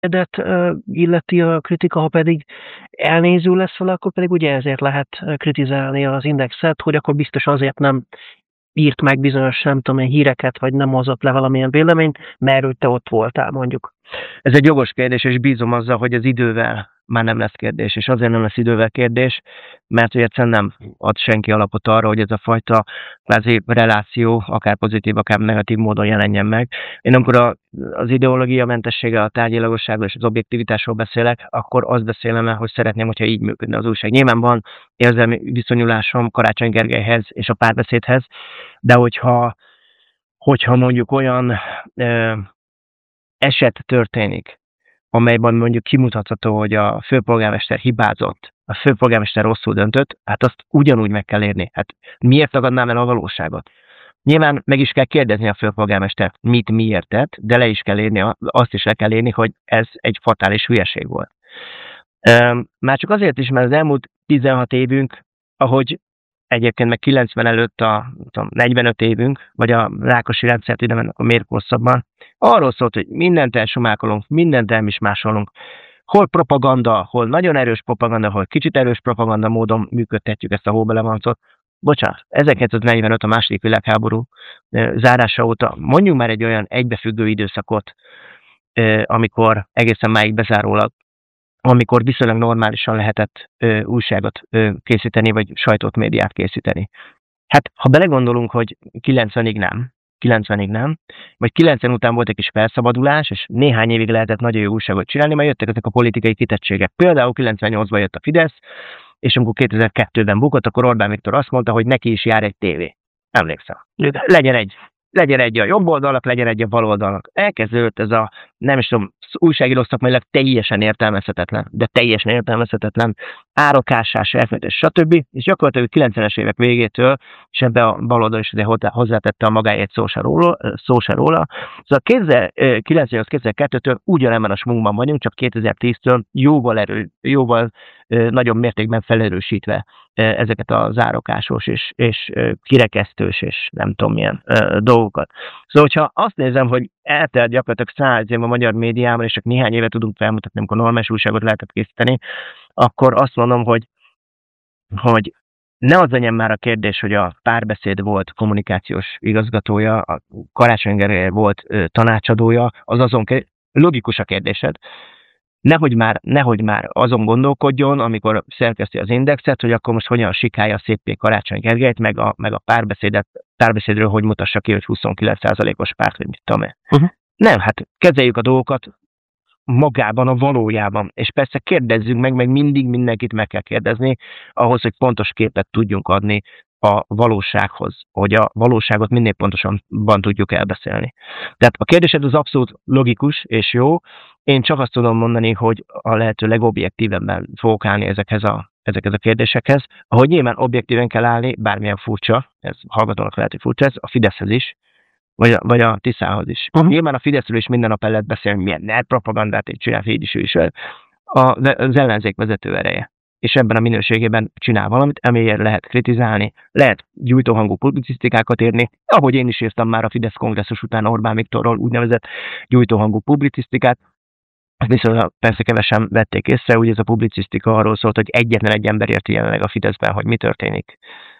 illeti a kritika, ha pedig elnéző lesz vele, akkor pedig ugye ezért lehet kritizálni az Indexet, hogy akkor biztos azért nem írt meg bizonyos, nem tudom én, híreket, vagy nem hozott le valamilyen véleményt, mert hogy te ott voltál mondjuk. Ez egy jogos kérdés, és bízom azzal, hogy az idővel már nem lesz kérdés. És azért nem lesz idővel kérdés, mert hogy egyszerűen nem ad senki alapot arra, hogy ez a fajta kvázi reláció, akár pozitív, akár negatív módon jelenjen meg. Én amikor az ideológia mentessége, a tárgyilagosságról és az objektivitásról beszélek, akkor azt beszélem el, hogy szeretném, hogyha így működne az újság. Nyilván van érzelmi viszonyulásom Karácsony Gergelyhez és a Párbeszédhez, de hogyha mondjuk olyan eset történik, amelyben mondjuk kimutatható, hogy a főpolgármester hibázott, a főpolgármester rosszul döntött, hát azt ugyanúgy meg kell érni. Hát miért tagadnám el a valóságot? Nyilván meg is kell kérdezni a főpolgármester, miért tett, de le is kell érni, azt is le kell érni, hogy ez egy fatális hülyeség volt. Már csak azért is, mert az elmúlt 16 évünk, ahogy egyébként meg 90 előtt a 45 évünk, vagy a Rákosi rendszert ide mennek a mérkószabban, arról szólt, hogy mindent elsumákolunk, mindent elmismásolunk. Hol propaganda, hol nagyon erős propaganda, hol kicsit erős propaganda módon működtetjük ezt a hóbelemancot. Bocsánat, 1945 a második világháború zárása óta mondjuk már egy olyan egybefüggő időszakot, amikor egészen máig bezárólag, amikor viszonylag normálisan lehetett újságot készíteni, vagy sajtót, médiát készíteni. Hát, ha belegondolunk, hogy 90-ig nem, vagy 90 után volt egy kis felszabadulás, és néhány évig lehetett nagyon jó újságot csinálni, majd jöttek ezek a politikai kitettségek. Például 98-ban jött a Fidesz, és amikor 2002-ben bukott, akkor Orbán Viktor azt mondta, hogy neki is jár egy tévé. Emlékszem. Legyen egy a jobb oldalnak, legyen egy a bal oldalnak. Elkezdődött ez a, nem is tudom, újságíró szakmailag teljesen értelmezhetetlen, árokásás, elfelejtés, stb. És gyakorlatilag a 90-es évek végétől, és ebbe a bal oldal is hozzátette a magáét szó se róla. Szóval 2098-2002-től ugyanebben a smunkban vagyunk, csak 2010-től jóval nagyobb mértékben felerősítve ezeket az árokásos és kirekesztős és nem tudom milyen dolgokat. Szóval, hogyha azt nézem, hogy eltelt gyakorlatilag 100 év a magyar médiában, és csak néhány évet tudunk felmutatni, amikor normális újságot lehetett készíteni, akkor azt mondom, hogy ne az legyen már a kérdés, hogy a Párbeszéd volt kommunikációs igazgatója, a Karácsony Gergely volt tanácsadója, logikus a kérdésed. Nehogy már azon gondolkodjon, amikor szerkeszti az Indexet, hogy akkor most hogyan sikálja széppé Karácsony Gergelyt, meg a párbeszédről hogy mutassa ki, hogy 29%-os párt, vagy mit tudom én. Nem, hát kezeljük a dolgokat magában, a valójában. És persze kérdezzünk meg mindig mindenkit meg kell kérdezni, ahhoz, hogy pontos képet tudjunk adni a valósághoz, hogy a valóságot minél pontosabban tudjuk elbeszélni. Tehát a kérdésed az abszolút logikus és jó. Én csak azt tudom mondani, hogy a lehető legobjektívebben fogok állni ezekhez a kérdésekhez. Ahogy nyilván objektíven kell állni, bármilyen furcsa, ez hallgatónak lehet, hogy furcsa, ez a Fideszhez is, vagy a Tiszához is. Nyilván a Fideszről is minden nap el lehet beszélni, milyen nerd propagandát csinál, így is az ellenzék vezető ereje. És ebben a minőségében csinál valamit, amiért lehet kritizálni, lehet gyújtóhangú publicisztikákat írni, ahogy én is írtam már a Fidesz kongresszus után Orbán Viktorról úgynevezett gyújtóhangú publicisztikát, viszont persze kevesen vették észre, ugye ez a publicisztika arról szólt, hogy egyetlen egy ember érti jelenleg a Fideszben, hogy mi történik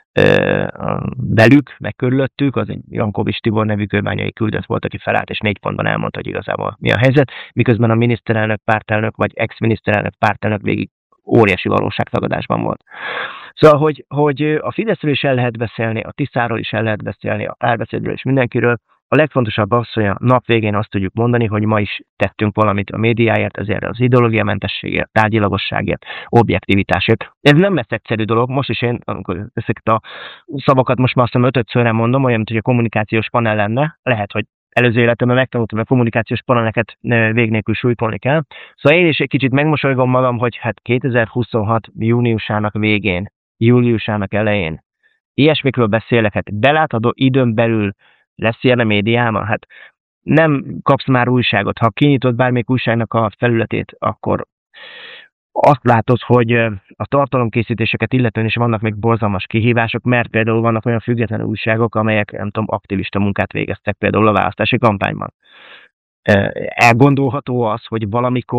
velük, meg körülöttük, az egy Jankovics Tibor nevű kőbányai küldött volt, aki felállt, és 4 pontban elmondta, hogy igazából mi a helyzet, miközben a miniszterelnök, pártelnök, vagy ex-miniszterelnök, pártelnök végig óriási valóságtagadásban volt. Szóval, hogy a Fideszről is el lehet beszélni, a Tiszáról is el lehet beszélni, a Párbeszédről és mindenkiről. A legfontosabb az, hogy a nap végén azt tudjuk mondani, hogy ma is tettünk valamit a médiáért, ezért az ideológiamentességért, tárgyilagosságért, objektivitásért. Ez nem lesz egyszerű dolog, most is én, amikor ezeket a szavakat most már azt hiszem 5-szörre mondom, olyan, mint hogy a kommunikációs panel lenne, lehet, hogy előző életemben megtanultam, hogy a kommunikációs paneleket vég nélkül súlykolni kell. Szóval én is egy kicsit megmosolygom magam, hogy hát 2026 júniusának végén, júliusának elején ilyesmikről beszélek, hát belátható időn belül lesz ilyen a médiában? Hát nem kapsz már újságot. Ha kinyitod bármelyik újságnak a felületét, akkor azt látod, hogy a tartalomkészítéseket illetően is vannak még borzalmas kihívások, mert például vannak olyan független újságok, amelyek, nem tudom, aktivista munkát végeztek például a választási kampányban. elgondolható az, hogy valamikor